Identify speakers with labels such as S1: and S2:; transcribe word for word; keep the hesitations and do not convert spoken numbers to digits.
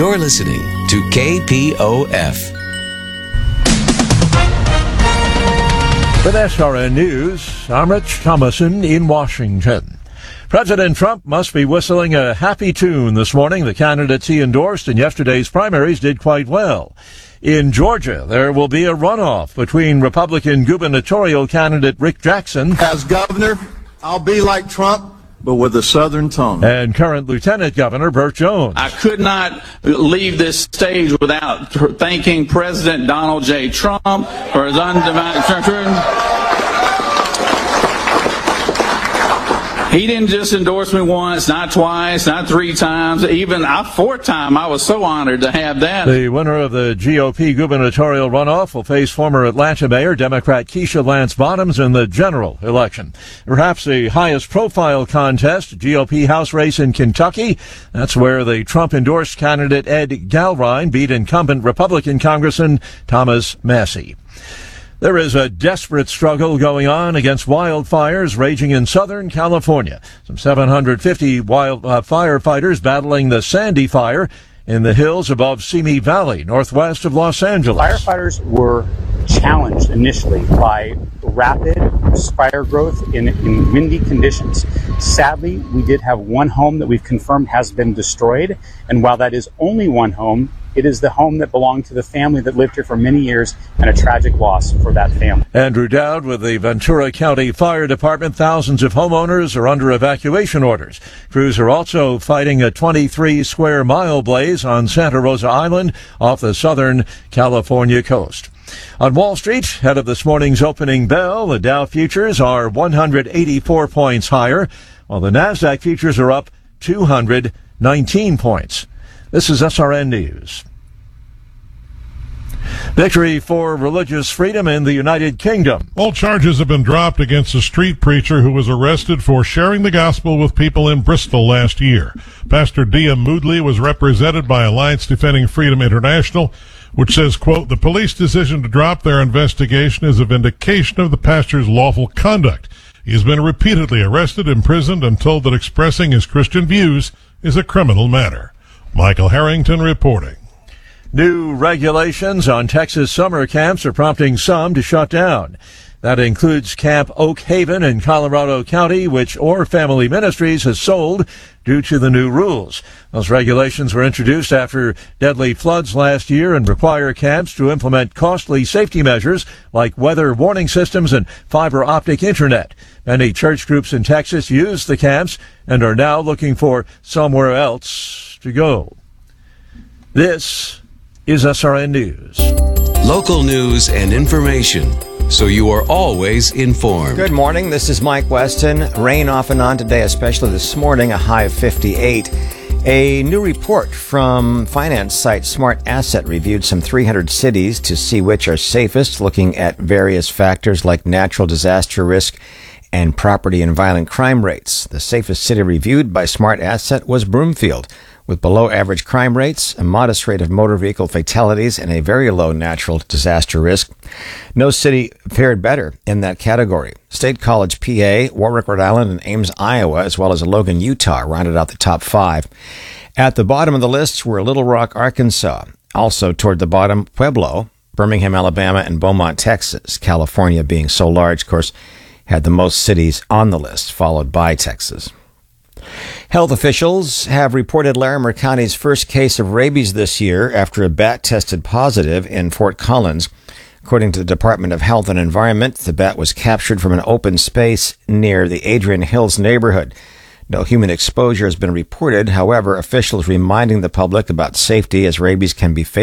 S1: You're listening to K P O F.
S2: With S R N News, I'm Rich Thomason in Washington. President Trump must be whistling a happy tune this morning. The candidates he endorsed in yesterday's primaries did quite well. In Georgia, there will be a runoff between Republican gubernatorial candidate Rick Jackson.
S3: As governor, I'll be like Trump, but with a southern tongue.
S2: And current Lieutenant Governor Burt Jones.
S4: I could not leave this stage without thanking President Donald J. Trump for his undivided. He didn't just endorse me once, not twice, not three times, even a fourth time. I was so honored to have that.
S2: The winner of the G O P gubernatorial runoff will face former Atlanta Mayor Democrat Keisha Lance Bottoms in the general election. Perhaps the highest profile contest, G O P House race in Kentucky. That's where the Trump-endorsed candidate Ed Galrine beat incumbent Republican Congressman Thomas Massie. There is a desperate struggle going on against wildfires raging in Southern California. Some seven hundred fifty wild uh, firefighters battling the Sandy Fire in the hills above Simi Valley, northwest of Los Angeles.
S5: Firefighters were challenged initially by rapid fire growth in, in windy conditions. Sadly, we did have one home that we've confirmed has been destroyed. And while that is only one home, it is the home that belonged to the family that lived here for many years, and a tragic loss for that family.
S2: Andrew Dowd with the Ventura County Fire Department. Thousands of homeowners are under evacuation orders. Crews are also fighting a twenty-three square mile blaze on Santa Rosa Island off the Southern California coast. On Wall Street, ahead of this morning's opening bell, the Dow futures are one hundred eighty-four points higher, while the Nasdaq futures are up two hundred nineteen points. This is S R N News. Victory for religious freedom in the United Kingdom.
S6: All charges have been dropped against a street preacher who was arrested for sharing the gospel with people in Bristol last year. Pastor Dia Moodley was represented by Alliance Defending Freedom International, which says, quote, the police decision to drop their investigation is a vindication of the pastor's lawful conduct. He has been repeatedly arrested, imprisoned, and told that expressing his Christian views is a criminal matter. Michael Harrington reporting.
S2: New regulations on Texas summer camps are prompting some to shut down. That includes Camp Oak Haven in Colorado County, which Orr Family Ministries has sold due to the new rules. Those regulations were introduced after deadly floods last year and require camps to implement costly safety measures like weather warning systems and fiber optic internet. Many church groups in Texas use the camps and are now looking for somewhere else to go. This is S R N News.
S1: Local news and information, so you are always informed.
S7: Good morning. This is Mike Weston. Rain off and on today, especially this morning, a high of fifty-eight. A new report from finance site Smart Asset reviewed some three hundred cities to see which are safest, looking at various factors like natural disaster risk and property and violent crime rates. The safest city reviewed by Smart Asset was Broomfield, with below average crime rates, a modest rate of motor vehicle fatalities, and a very low natural disaster risk. No city fared better in that category. State College, P A, Warwick, Rhode Island, and Ames, Iowa, as well as Logan, Utah, rounded out the top five. At the bottom of the list were Little Rock, Arkansas. Also toward the bottom, Pueblo, Birmingham, Alabama, and Beaumont, Texas. California, being so large, of course, had the most cities on the list, followed by Texas. Health officials have reported Larimer County's first case of rabies this year after a bat tested positive in Fort Collins. According to the Department of Health and Environment, the bat was captured from an open space near the Adrian Hills neighborhood. No human exposure has been reported. However, officials reminding the public about safety as rabies can be fatal.